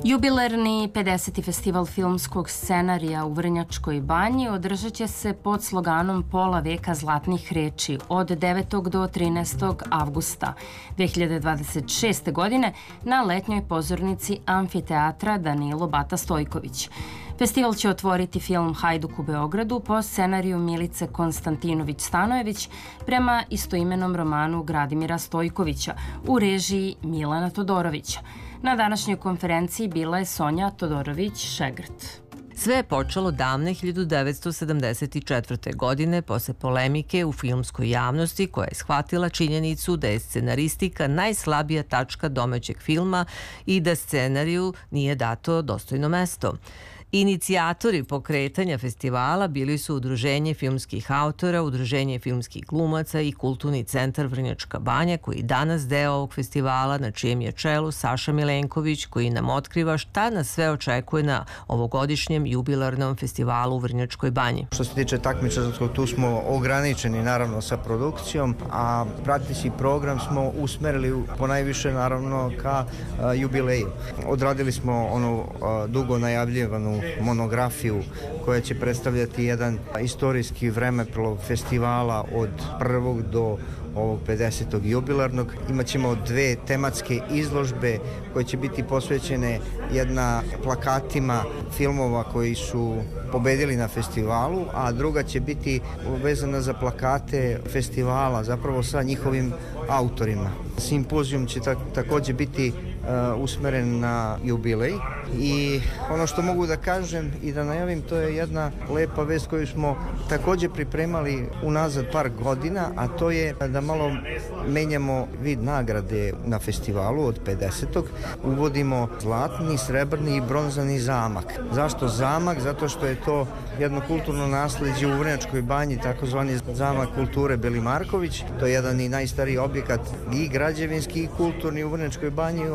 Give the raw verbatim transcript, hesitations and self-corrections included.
Jubilarni pedeseti festival filmskog scenarija u Vrnjačkoj Banji održat će se pod sloganom Pola veka zlatnih reči od devetog do trinaestog avgusta dve hiljade dvadeset šeste. godine na letnjoj pozornici Amfiteatra Danilo Bata Stojković. Festival će otvoriti film Hajduk u Beogradu po scenariju Milice Konstantinović-Stanojević prema istoimenom romanu Gradimira Stojkovića u režiji Milana Todorovića. Na današnjoj konferenciji bila je Sonja Todorović-Šegrt. Sve je počelo davne hiljadu devetsto sedamdeset četvrte. godine posle polemike u filmskoj javnosti koja je shvatila činjenicu da je scenaristika najslabija tačka domaćeg filma i da scenariju nije dato dostojno mesto. Inicijatori pokretanja festivala bili su Udruženje filmskih autora, Udruženje filmskih glumaca i Kulturni centar Vrnjačka Banja, koji je danas deo ovog festivala, na čijem je čelu Saša Milenković, koji nam otkriva šta nas sve očekuje na ovogodišnjem jubilarnom festivalu u Vrnjačkoj Banji. Što se tiče takmičarskog, tu smo ograničeni naravno sa produkcijom, a prateći program smo usmerili ponajviše naravno ka a, jubileju. Odradili smo onu a, dugo najavljivanu monografiju koja će predstavljati jedan istorijski vremeplov festivala od prvog do ovog pedesetog jubilarnog. Imaćemo dve tematske izložbe koje će biti posvećene, jedna plakatima filmova koji su pobedili na festivalu, a druga će biti vezana za plakate festivala, zapravo sa njihovim autorima. Simpozijum će ta, takođe biti uh, usmeren na jubilej i ono što mogu da kažem i da najavim, to je jedna lepa vest koju smo takođe pripremali unazad par godina, a to je da malo menjamo vid nagrade na festivalu od pedesetog. Uvodimo zlatni, srebrni i bronzani zamak. Zašto zamak? Zato što je to jedno kulturno nasleđe u Vrnjačkoj Banji, takozvani zamak kulture Beli Marković. To je jedan i najstariji objekat i građevinski i kulturni u Vrnjačkoj Banji.